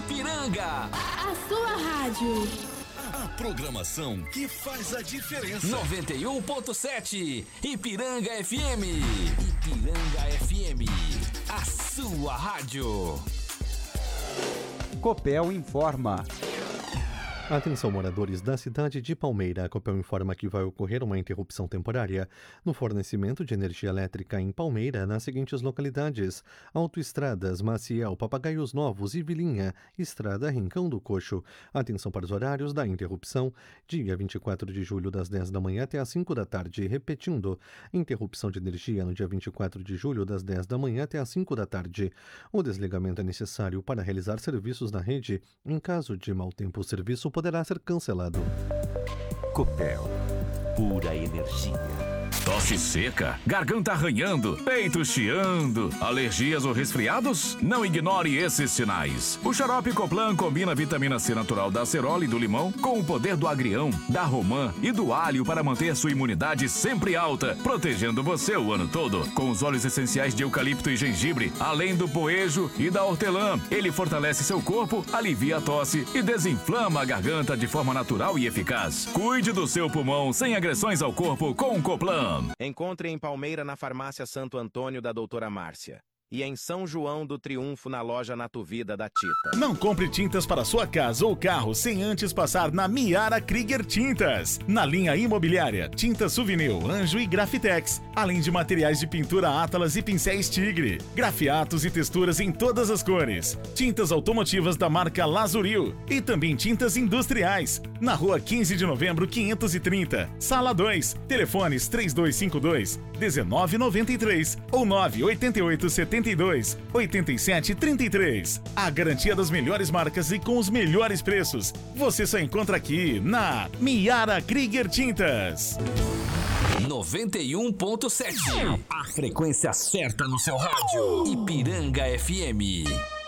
Ipiranga. A sua rádio. A programação que faz a diferença. 91.7 Ipiranga FM. Ipiranga FM. A sua rádio. Copel informa. Atenção, moradores da cidade de Palmeira. A Copel informa que vai ocorrer uma interrupção temporária no fornecimento de energia elétrica em Palmeira nas seguintes localidades: Autoestradas, Maciel, Papagaios Novos e Vilinha, Estrada Rincão do Coxo. Atenção para os horários da interrupção: dia 24 de julho das 10 da manhã até as 5 da tarde. Repetindo, interrupção de energia no dia 24 de julho das 10 da manhã até as 5 da tarde. O desligamento é necessário para realizar serviços na rede. Em caso de mau tempo, o serviço poderá ser cancelado. Copel, pura energia. Tosse seca, garganta arranhando, peito chiando, alergias ou resfriados? Não ignore esses sinais. O xarope Coplan combina a vitamina C natural da acerola e do limão com o poder do agrião, da romã e do alho para manter sua imunidade sempre alta, protegendo você o ano todo. Com os óleos essenciais de eucalipto e gengibre, além do poejo e da hortelã, ele fortalece seu corpo, alivia a tosse e desinflama a garganta de forma natural e eficaz. Cuide do seu pulmão sem agressões ao corpo com Coplan. Encontre em Palmeira na farmácia Santo Antônio da doutora Márcia. E em São João do Triunfo na loja Natuvida da Tita. Não compre tintas para sua casa ou carro sem antes passar na Miara Krieger Tintas. Na linha imobiliária, tintas Souvenir, Anjo e Grafitex. Além de materiais de pintura Atlas e pincéis Tigre. Grafiatos e texturas em todas as cores. Tintas automotivas da marca Lazuril. E também tintas industriais. Na rua 15 de novembro, 530. Sala 2. Telefones 3252-1993 ou 988-72-8733. A garantia das melhores marcas e com os melhores preços. Você só encontra aqui na Miara Krieger Tintas. 91.7. A frequência certa no seu rádio. Ipiranga FM.